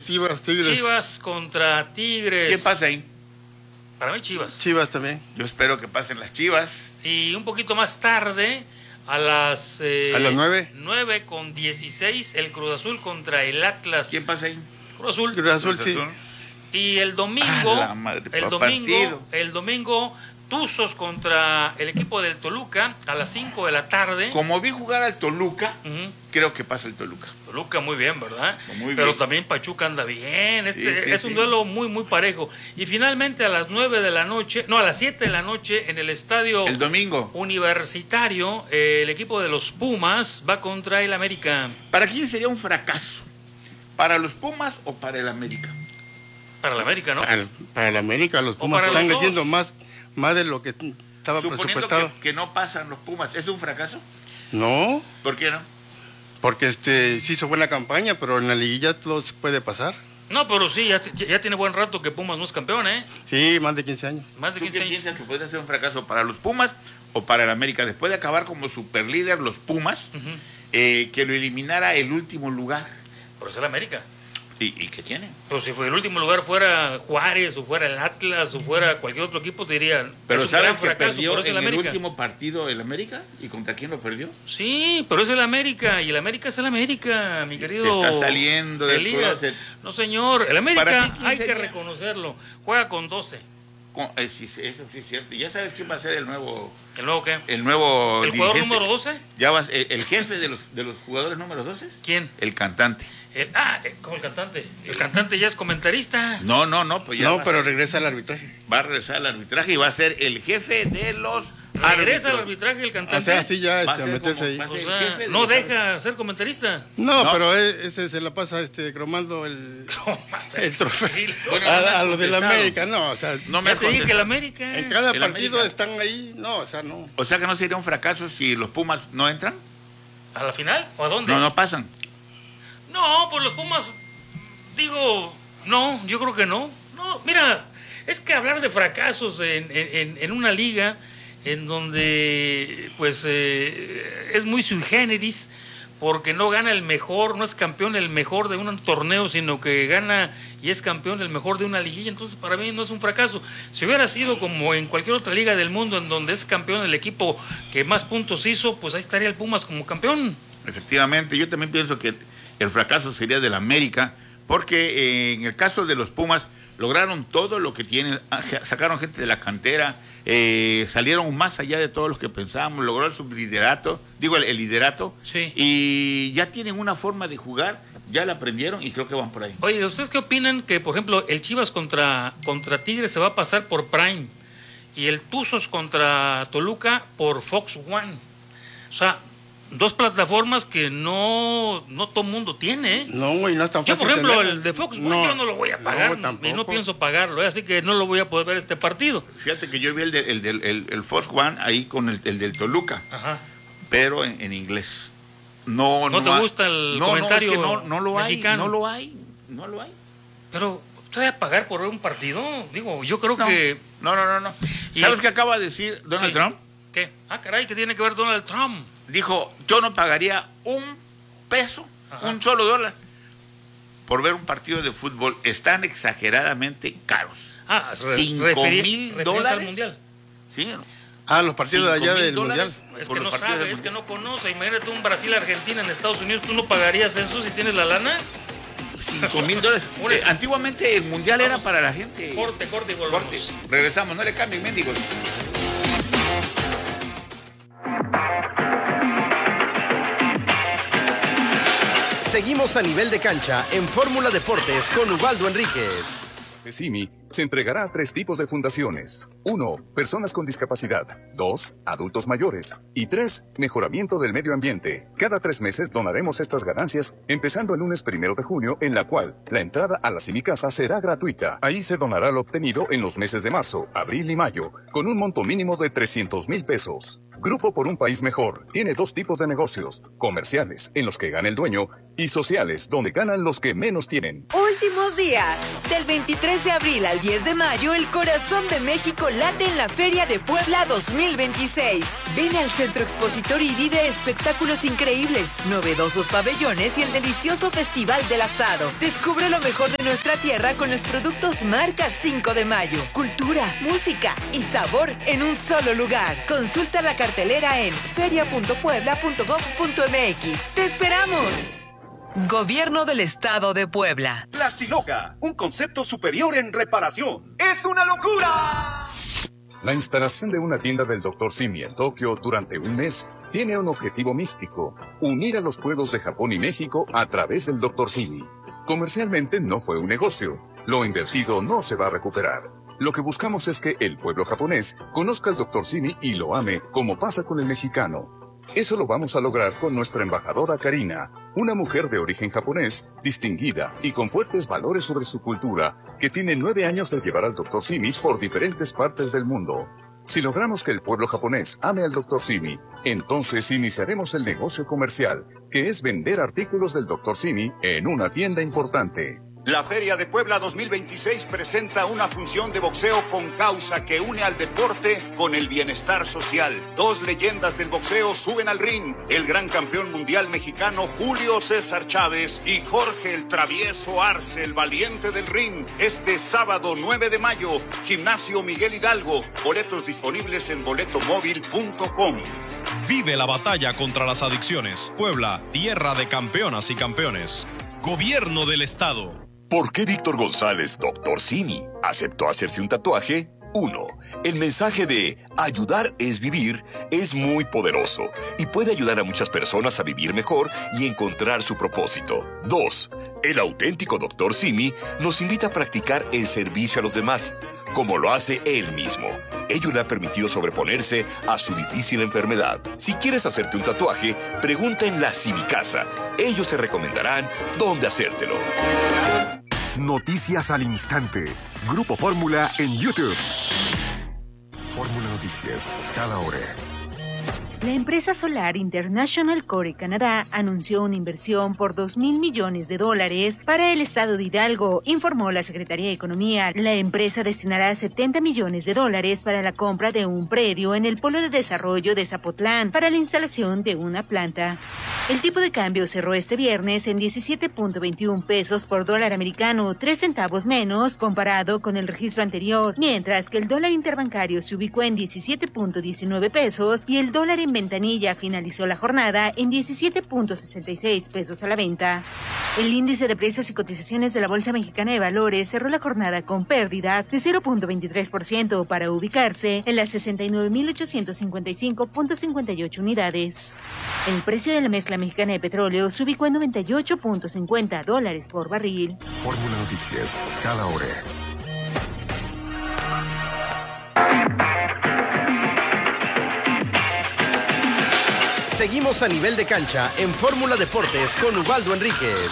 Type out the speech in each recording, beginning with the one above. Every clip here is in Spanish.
Tigres. Chivas contra Tigres. ¿Qué pasa ahí? Para mí Chivas. Chivas también. Yo espero que pasen las Chivas. Y un poquito más tarde, a las 9. 9:16, el Cruz Azul contra el Atlas. ¿Quién pasa ahí? Cruz Azul. Cruz Azul, sí. Y el domingo, Ah, la madre, partido. el domingo, Tuzos contra el equipo del Toluca a las 5 de la tarde. Como vi jugar al Toluca, Ujú. creo que pasa el Toluca. Toluca muy bien, ¿verdad? Muy Pero bien. también Pachuca anda bien. Sí, Es un duelo muy, muy parejo. Y finalmente a las 9 de la noche, no, a las 7 de la noche, en el estadio El domingo. Universitario, el equipo de los Pumas va contra el América. ¿Para quién sería un fracaso? ¿Para los Pumas o para el América? Para el América, ¿no? Para el América, los Pumas para los están dos. haciendo más de lo que estaba Suponiendo presupuestado. que no pasan los Pumas, ¿es un fracaso? No, ¿Por qué no? porque sí hizo buena campaña, pero en la liguilla todo se puede pasar. No, pero sí, ya tiene buen rato que Pumas no es campeón, ¿eh? Sí, más de 15 años. Más de ¿Tú 15 qué años. piensas que podría ser un fracaso para los Pumas o para el América? Después de acabar como superlíder los Pumas, Ujú. que lo eliminara el último lugar. Pero es el América. ¿Y qué tiene? Pero si fue el último lugar fuera Juárez o fuera el Atlas o fuera cualquier otro equipo, te dirían. Pero es un ¿sabes gran que fracaso, perdió pero es en el el América. último partido el América? ¿Y contra quién lo perdió? Sí, pero es el América y el América es el América, mi querido. Te está saliendo del Elías. closet. No, señor, el ¿Para América ti quién hay que sería? reconocerlo. Juega con 12. Sí, eso sí es cierto. ¿Ya sabes quién va a ser el nuevo ¿El nuevo qué? el nuevo ¿El jugador dirigente? número 12? Ya va, el jefe de los jugadores número 12? ¿Quién? El cantante. Como el cantante. El cantante ya es comentarista. No, pues ya No, va, pero regresa al arbitraje. va a regresar al arbitraje y va a ser el jefe de los Regresa al árbitros. arbitraje el O cantante. sea, sí ya Va a ser meterse como- ahí. va a O ser sea, el jefe de no los deja ser comentarista. No, No. pero ese se la pasa cromando el trofeo. Bueno, A lo no me del has América, no, o sea, No me Ya has te dije que el contestado. América. en cada el partido América. están ahí, no, o sea, no. O sea que no sería un fracaso si los Pumas no entran. ¿A la final? ¿O a dónde? No pasan. No, pues los Pumas, digo, no, yo creo que no. No, mira, es que hablar de fracasos en una liga en donde, pues, es muy sui generis, porque no gana el mejor, no es campeón el mejor de un torneo, sino que gana y es campeón el mejor de una liguilla, entonces para mí no es un fracaso. Si hubiera sido como en cualquier otra liga del mundo en donde es campeón el equipo que más puntos hizo, pues ahí estaría el Pumas como campeón. Efectivamente, yo también pienso que el fracaso sería del América, porque en el caso de los Pumas lograron todo lo que tienen, sacaron gente de la cantera, salieron más allá de todos los que pensábamos, logró el subliderato, el liderato, Sí. y ya tienen una forma de jugar, ya la aprendieron y creo que van por ahí. Oye, ¿ustedes qué opinan que, por ejemplo, el Chivas contra Tigres se va a pasar por Prime y el Tuzos contra Toluca por Fox One? O sea, dos plataformas que no todo mundo tiene, ¿eh? No, güey, no es tan Yo, fácil. por ejemplo, tenerlo. el de Fox One yo no lo voy a pagar, tampoco. y no pienso pagarlo, así que no lo voy a poder ver este partido. Fíjate que yo vi el Fox One ahí con el del Toluca, Ajá. pero en inglés. No ¿No te ha- gusta el no, comentario es que no lo hay, mexicano? no lo hay. Pero, ¿te voy a pagar por ver un partido? Digo, yo creo No. que... No. Y- ¿Sabes qué acaba de decir Donald Sí. Trump? ¿Qué? Ah, caray, ¿qué tiene que ver Donald Trump? Dijo, yo no pagaría un peso, Ajá. un solo dólar, por ver un partido de fútbol. Están exageradamente caros. Ah, $5,000 al Mundial. ¿Sí? Los partidos de allá del $5,000 Mundial. Es por que los no partidos sabe, del es que Mundial. no conoce. Imagínate un Brasil-Argentina en Estados Unidos, ¿tú no pagarías eso si tienes la lana? $5,000. Por eso. Antiguamente el mundial era Vamos. para la gente. Corte y volvemos. Corte. Regresamos, no le cambien, mendigos. Seguimos a nivel de cancha en Fórmula Deportes con Ubaldo Enríquez. CIMI se entregará a 3 tipos de fundaciones. 1. Personas con discapacidad. 2. Adultos mayores. Y 3. Mejoramiento del medio ambiente. Cada 3 meses donaremos estas ganancias, empezando el lunes 1 de junio, en la cual la entrada a la CIMI-Casa será gratuita. Ahí se donará lo obtenido en los meses de marzo, abril y mayo, con un monto mínimo de 300,000 pesos. Grupo por un País Mejor tiene 2 tipos de negocios: comerciales, en los que gana el dueño, y sociales, donde ganan los que menos tienen. Últimos días. Del 23 de abril al 10 de mayo, el corazón de México late en la Feria de Puebla 2026. Ven al Centro Expositor y vive espectáculos increíbles, novedosos pabellones y el delicioso Festival del Asado. Descubre lo mejor de nuestra tierra con los productos marca 5 de mayo. Cultura, música y sabor en un solo lugar. Consulta la cartelera en feria.puebla.gov.mx. ¡Te esperamos! Gobierno del Estado de Puebla. Plastiloca, un concepto superior en reparación. ¡Es una locura! La instalación de una tienda del Dr. Simi en Tokio durante un mes tiene un objetivo místico: unir a los pueblos de Japón y México a través del Dr. Simi. Comercialmente no fue un negocio. Lo invertido no se va a recuperar. Lo que buscamos es que el pueblo japonés conozca al Dr. Simi y lo ame, como pasa con el mexicano. Eso lo vamos a lograr con nuestra embajadora Karina, una mujer de origen japonés, distinguida y con fuertes valores sobre su cultura, que tiene 9 años de llevar al Dr. Simi por diferentes partes del mundo. Si logramos que el pueblo japonés ame al Dr. Simi, entonces iniciaremos el negocio comercial, que es vender artículos del Dr. Simi en una tienda importante. La Feria de Puebla 2026 presenta una función de boxeo con causa que une al deporte con el bienestar social. 2 leyendas del boxeo suben al ring: el gran campeón mundial mexicano Julio César Chávez y Jorge el Travieso Arce, el valiente del ring. Este sábado 9 de mayo, Gimnasio Miguel Hidalgo. Boletos disponibles en boletomóvil.com. Vive la batalla contra las adicciones. Puebla, tierra de campeonas y campeones. Gobierno del Estado. ¿Por qué Víctor González, Dr. Simi, aceptó hacerse un tatuaje? 1. El mensaje de ayudar es vivir es muy poderoso y puede ayudar a muchas personas a vivir mejor y encontrar su propósito. 2. El auténtico Dr. Simi nos invita a practicar el servicio a los demás, como lo hace él mismo. Ello le ha permitido sobreponerse a su difícil enfermedad. Si quieres hacerte un tatuaje, pregunta en la Simicasa. Ellos te recomendarán dónde hacértelo. Noticias al instante. Grupo Fórmula en YouTube. Fórmula Noticias, cada hora. La empresa solar International Core Canadá anunció una inversión por $2,000 millones para el estado de Hidalgo, informó la Secretaría de Economía. La empresa destinará $70 millones para la compra de un predio en el Polo de Desarrollo de Zapotlán para la instalación de una planta. El tipo de cambio cerró este viernes en 17.21 pesos por dólar americano, 3 centavos menos comparado con el registro anterior, mientras que el dólar interbancario se ubicó en 17.19 pesos y el dólar en ventanilla finalizó la jornada en 17.66 pesos a la venta. El índice de precios y cotizaciones de la Bolsa Mexicana de Valores cerró la jornada con pérdidas de 0.23% para ubicarse en las 69.855.58 unidades. El precio de la mezcla mexicana de petróleo se ubicó en $98.50 por barril. Fórmula Noticias, cada hora. Seguimos a nivel de cancha en Fórmula Deportes con Ubaldo Enríquez.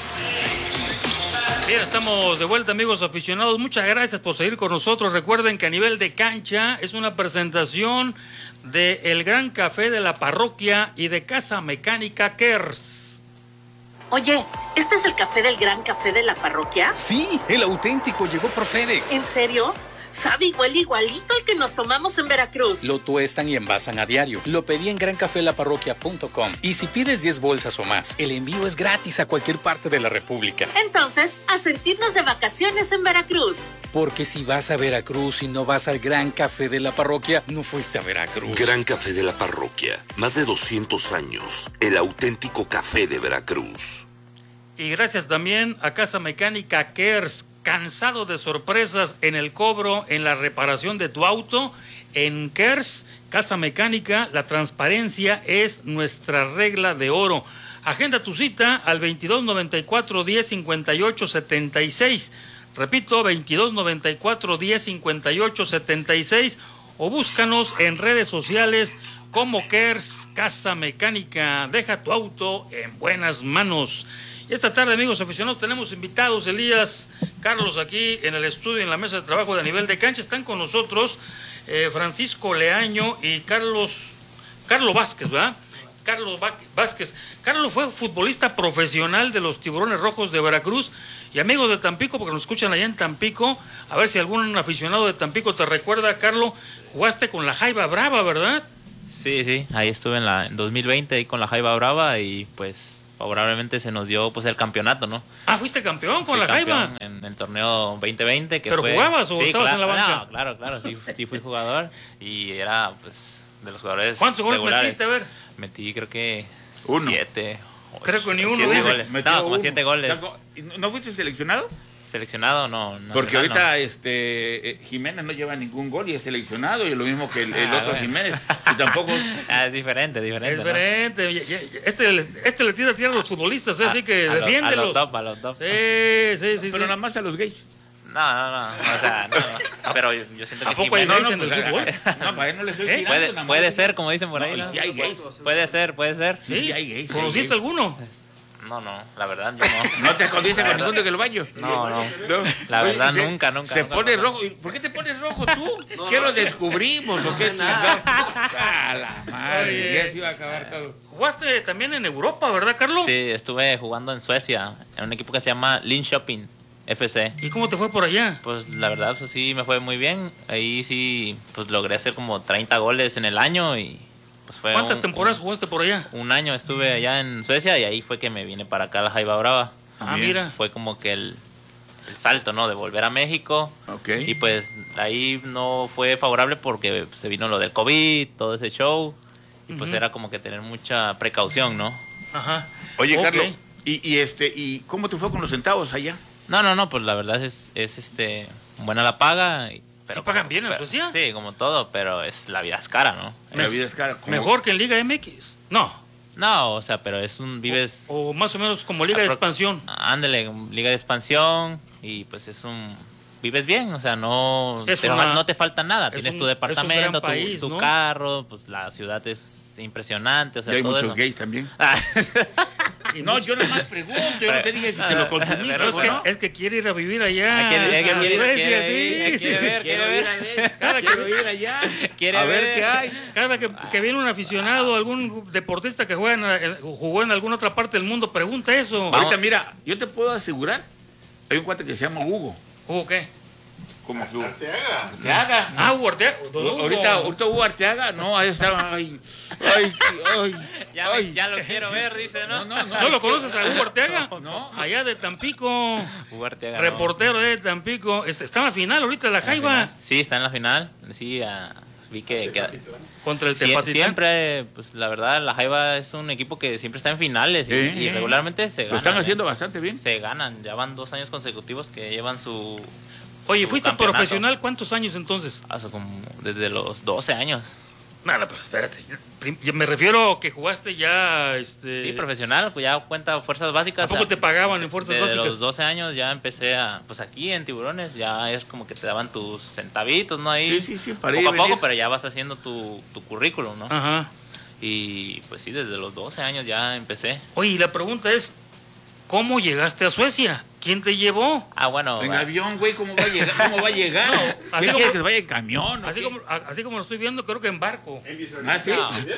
Bien, estamos de vuelta, amigos aficionados. Muchas gracias por seguir con nosotros. Recuerden que a nivel de cancha es una presentación de El Gran Café de la Parroquia y de Casa Mecánica Kers. Oye, ¿este es el café del Gran Café de la Parroquia? Sí, el auténtico, llegó por FedEx. ¿En serio? Sabe igualito al que nos tomamos en Veracruz. Lo tuestan y envasan a diario. Lo pedí en grancafelaparroquia.com. Y si pides 10 bolsas o más, el envío es gratis a cualquier parte de la República. Entonces, a sentirnos de vacaciones en Veracruz. Porque si vas a Veracruz y no vas al Gran Café de la Parroquia, no fuiste a Veracruz. Gran Café de la Parroquia. Más de 200 años. El auténtico café de Veracruz. Y gracias también a Casa Mecánica Kers. Cansado de sorpresas en el cobro, en la reparación de tu auto, en Kers, Casa Mecánica, la transparencia es nuestra regla de oro. Agenda tu cita al 2294-1058-76. Repito, 2294-1058-76 o búscanos en redes sociales como Kers, Casa Mecánica. Deja tu auto en buenas manos. Y esta tarde, amigos aficionados, tenemos invitados, Elías, Carlos, aquí en el estudio, en la mesa de trabajo de A Nivel de Cancha. Están con nosotros Francisco Leaño y Carlos Vázquez, ¿verdad? Carlos Vázquez. Carlos fue futbolista profesional de los Tiburones Rojos de Veracruz y amigos de Tampico, porque nos escuchan allá en Tampico. A ver si algún aficionado de Tampico te recuerda, Carlos. Jugaste con la Jaiba Brava, ¿verdad? Sí, ahí estuve en 2020 ahí con la Jaiba Brava y pues favorablemente se nos dio pues el campeonato, ¿no? Ah, fuiste campeón con la Jaiba. En el torneo 2020. ¿Pero jugabas o estabas en la banca? No, claro, sí fui jugador y era pues de los jugadores. ¿Cuántos goles regulares. metiste, a ver? Metí creo que 7. Creo que ni uno. 7 goles. No, como 7 goles. ¿No fuiste seleccionado? Seleccionado no. Porque ahorita Jiménez no lleva ningún gol y es seleccionado, y lo mismo que el otro bueno. Jiménez, y tampoco... es diferente. Es diferente. ¿No? Este le tira tierra a los futbolistas, así que defiéndelos. A los top. Sí. Pero nada más a los gays. No, o sea, no. Pero yo siento que Jiménez... ¿A poco en el fútbol? No, para él no le estoy tirando. Puede ser, como dicen por ahí, ¿no? Sí hay gays. Puede ser. Sí hay gays. ¿Conociste alguno? No, la verdad, yo no. ¿No te escondiste con ninguno del baño? No. La verdad, nunca. Se pone rojo. ¿Por qué te pones rojo tú? ¿Qué lo descubrimos o qué? A la madre, ya se iba a acabar todo. Jugaste también en Europa, ¿verdad, Carlos? Sí, estuve jugando en Suecia, en un equipo que se llama Linköping FC. ¿Y cómo te fue por allá? Pues la verdad, pues sí, me fue muy bien. Ahí sí, pues logré hacer como 30 goles en el año y... Pues fue ¿Cuántas temporadas jugaste por allá? Un año estuve allá en Suecia y ahí fue que me vine para acá a la Jaiba Brava. Mira. Fue como que el salto, ¿no? De volver a México. Okay. Y pues ahí no fue favorable porque se vino lo del COVID, todo ese show. Y pues era como que tener mucha precaución, ¿no? Ajá. Oye, Carlos, ¿y cómo te fue con los centavos allá? No, pues la verdad es buena la paga. Pero pagan bien en Suecia. Sí, como todo, pero la vida es cara, ¿no? La vida es cara. ¿Mejor que en Liga MX? No, o sea, pero vives... O más o menos como Liga de Expansión. Ándale, Liga de Expansión y pues vives bien, o sea, no te falta nada. Tienes tu departamento, país, tu carro, pues la ciudad es impresionante, o sea, y hay todo muchos eso. gays también. No, yo nada más pregunto, yo no te dije si te lo consumiste. Pero es que quiere ir a vivir allá. Quiero ir allá. A ver qué hay. Cada vez que viene un aficionado, algún deportista que jugó en alguna otra parte del mundo, pregunta eso. Ahorita, mira, yo te puedo asegurar, hay un cuate que se llama Hugo. ¿Hugo qué? Como que Arteaga. Hugo Arteaga. Ahorita Hugo Arteaga, no, ahí estaba. Ya lo quiero ver, dice, ¿no? ¿No lo conoces a Hugo Arteaga? No. Allá de Tampico. Hugo Arteaga. Reportero de Tampico. Está en la final ahorita de la Jaiba. Sí, está en la final. Sí, vi que contra el Tepatitlán. Siempre, pues la verdad, la Jaiba es un equipo que siempre está en finales y regularmente se ganan. Lo están haciendo bastante bien. Se ganan, ya van 2 años consecutivos que llevan su... Oye, ¿fuiste profesional cuántos años entonces? Como desde los 12 años. Nada, pero espérate. Yo me refiero que jugaste ya... Sí, profesional, pues ya cuenta fuerzas básicas. ¿A poco te pagaban en fuerzas básicas? Desde los 12 años ya empecé pues aquí en Tiburones, ya es como que te daban tus centavitos, ¿no? Ahí, sí, para poco a poco, pero ya vas haciendo tu currículum, ¿no? Ajá. Y pues sí, desde los 12 años ya empecé. Oye, y la pregunta es, ¿cómo llegaste a Suecia? ¿Quién te llevó? Bueno. En avión, güey, ¿cómo va a llegar? ¿Cómo va a llegar? Así como, que se vaya en camión. Así como lo estoy viendo, creo que en barco. ¿Sí?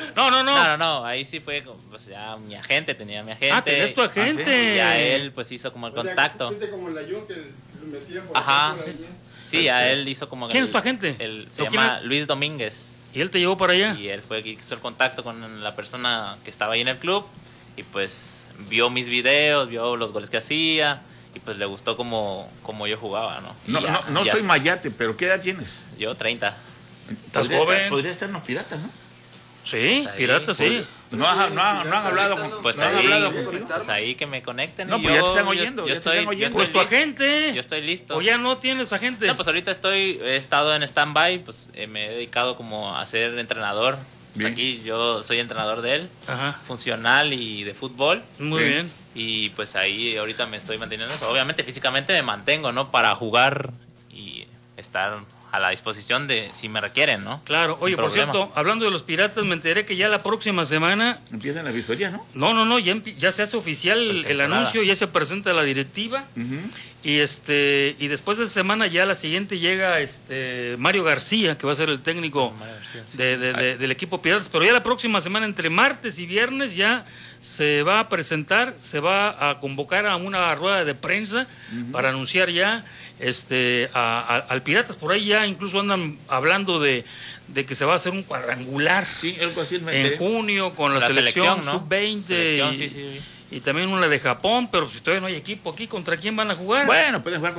No, ahí sí fue, pues ya mi agente, tenía mi agente. ¿Tenés tu agente? Y ya él pues hizo como el contacto. Como el ayun que lo metían por Sí, ya él hizo como... ¿Quién es tu agente? Se llama Luis Domínguez. ¿Y él te llevó para allá? Y él fue el que hizo el contacto con la persona que estaba ahí en el club y pues vio mis videos, vio los goles que hacía y pues le gustó como yo jugaba, ¿no? No soy mayate, pero ¿qué edad tienes? Yo 30. ¿Estás joven? Podría estar en los piratas, ¿no? Sí, piratas, sí. No han hablado con... Pues ahí que me conecten. No, pues ya te están oyendo. Pues tu agente. Yo estoy listo. ¿O ya no tienes agente? No, pues ahorita he estado en stand-by, pues me he dedicado como a ser entrenador. Pues aquí yo soy entrenador de él, funcional y de fútbol. Muy bien. Y pues ahí ahorita me estoy manteniendo eso. Obviamente físicamente me mantengo, ¿no? Para jugar y estar a la disposición de si me requieren, ¿no? Claro. Oye, por cierto, hablando de los piratas, me enteré que ya la próxima semana... Empiezan las visorías, ¿no? No, ya se hace oficial el anuncio, ya se presenta la directiva Y después de esa semana ya la siguiente llega Mario García, que va a ser el técnico del equipo Piratas, pero ya la próxima semana, entre martes y viernes, ya se va a presentar, se va a convocar a una rueda de prensa para anunciar ya al Piratas. Por ahí ya incluso andan hablando de que se va a hacer un cuadrangular en junio con la selección, ¿no? Sub-20 y también una de Japón, pero si todavía no hay equipo aquí, ¿contra quién van a jugar? Bueno, pueden jugar